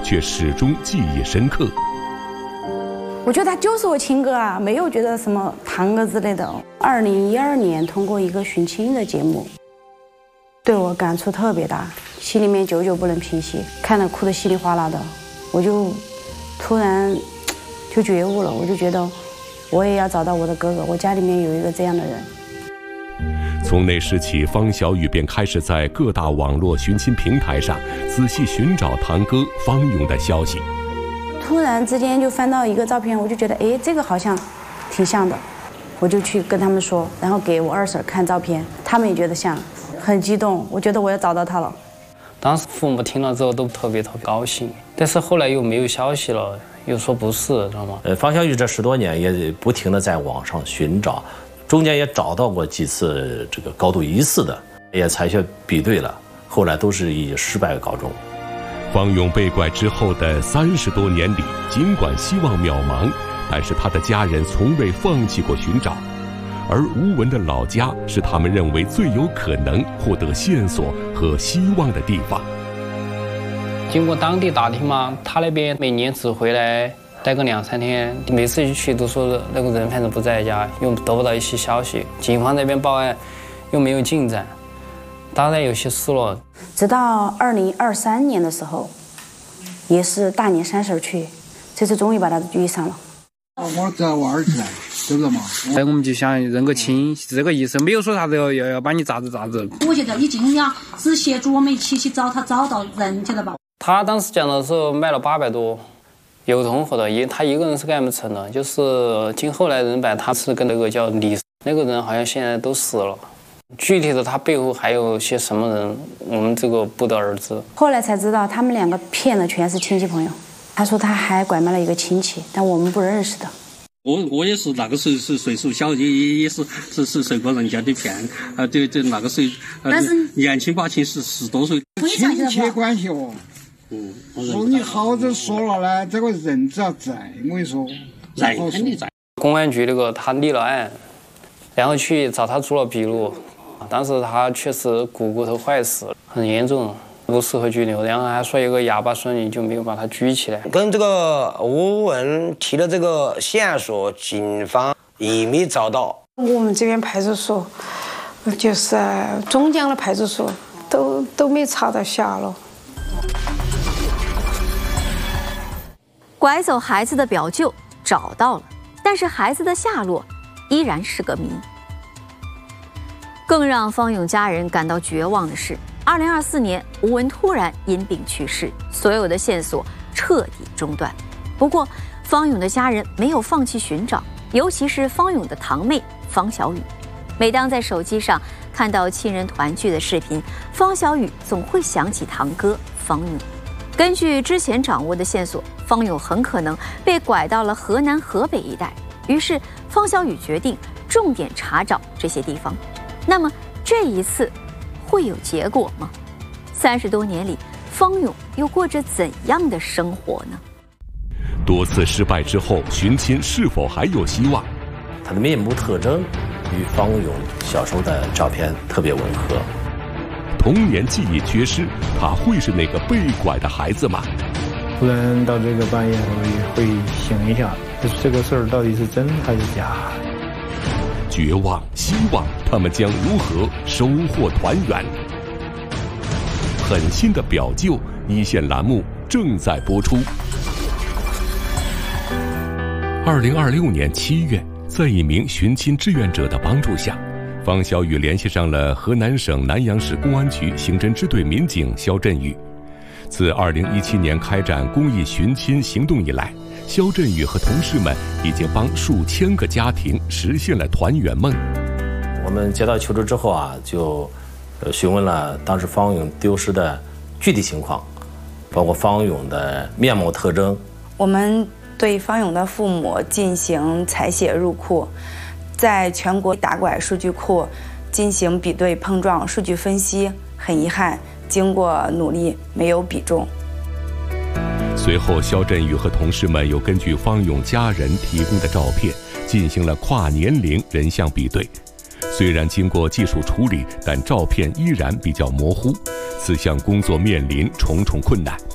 却始终记忆深刻。 我觉得他就是我亲哥啊，没有觉得什么堂哥之类的。2012年通过一个寻亲的节目，对我感触特别大，心里面久久不能平息，看得哭得稀里哗啦的，我就突然就觉悟了，我就觉得我也要找到我的哥哥，我家里面有一个这样的人。 从那时起，方小雨便开始在各大网络寻亲平台上仔细寻找堂哥方勇的消息。 突然之间就翻到一个照片，我就觉得哎，这个好像挺像的，我就去跟他们说，然后给我二婶看照片，他们也觉得像，很激动，我觉得我要找到他了。 当时父母听了之后都特别高兴，但是后来又没有消息了，又说不是，知道吗？ 方小雨这10多年也不停地在网上寻找，中间也找到过几次这个高度疑似的，也采血比对了，后来都是以失败告终。 方勇被拐之后的30多年里，尽管希望渺茫，但是他的家人从未放弃过寻找，而吴文的老家是他们认为最有可能获得线索和希望的地方。 经过当地打听嘛，他那边每年只回来待个2、3天，每次一去都说那个人反正不在家，又得不到一些消息，警方那边报案又没有进展，当然有些失落。 直到2023年的时候，也是大年30去，这次终于把他遇上了。 我在我儿子来，对不对嘛？ 我们就想认个亲，是这个意思，没有说啥子要把你咋子。 我觉得已经要只协助我们一起去找他，找到人，晓得吧？ 他当时讲的时候卖了800多，有同伙的，他一个人是干不成的，就是经后来人摆，他是跟那个叫李，那个人好像现在都死了。具体的他背后还有些什么人，我们这个不得而知。 后来才知道，他们2个骗的全是亲戚朋友。他说他还拐卖了一个亲戚，但我们不认识的。 我也是那个是岁数小，也是受过人家的骗啊，对那个岁，但是年轻把亲10多岁， 亲戚关系哦。说你好着说了呢，这个人只要在，我跟你说， 人肯定在。 公安局那个他立了案，然后去找他做了笔录。当时他确实骨头坏死，很严重，不适合拘留，然后还说一个哑巴孙女，就没有把他拘起来。 跟这个吴文提的这个线索，警方也没找到。 我们这边派出所，就是中江的派出所，都没查到下落。 拐走孩子的表舅找到了，但是孩子的下落依然是个谜。更让方勇家人感到绝望的是，2024年吴文突然因病去世，所有的线索彻底中断。不过，方勇的家人没有放弃寻找，尤其是方勇的堂妹方小雨。每当在手机上看到亲人团聚的视频，方小雨总会想起堂哥方勇。根据之前掌握的线索，方勇很可能被拐到了河南、河北一带。于是，方小雨决定重点查找这些地方。那么这一次会有结果吗？30多年里，方勇又过着怎样的生活呢？ 多次失败之后，寻亲是否还有希望？ 他的面部特征与方勇小时候的照片特别吻合。 童年记忆缺失，他会是那个被拐的孩子吗？ 突然到这个半夜会醒一下，这个事儿到底是真还是假？ 绝望、希望，他们将如何收获团圆？狠心的表舅一线栏目正在播出。2026年7月，在一名寻亲志愿者的帮助下，方小雨联系上了河南省南阳市公安局刑侦支队民警肖振宇。自2017年开展公益寻亲行动以来，肖振宇和同事们已经帮数千个家庭实现了团圆梦。 我们接到求助之后啊，就询问了当时方勇丢失的具体情况，包括方勇的面貌特征。 我们对方勇的父母进行采血入库，在全国打拐数据库进行比对碰撞数据分析，很遗憾，经过努力没有比中。 随后，肖振宇和同事们又根据方勇家人提供的照片进行了跨年龄人像比对。虽然经过技术处理，但照片依然比较模糊。此项工作面临重重困难。